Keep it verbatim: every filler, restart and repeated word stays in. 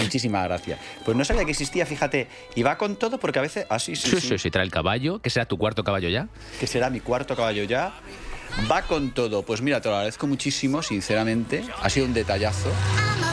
muchísima gracia. Pues no sabía que existía, fíjate, y va con todo porque a veces... Ah, sí, sí, Sí, sí. sí, sí, trae el caballo, que será tu cuarto caballo ya. Que será mi cuarto caballo ya. Va con todo. Pues mira, te lo agradezco muchísimo, sinceramente. Ha sido un detallazo.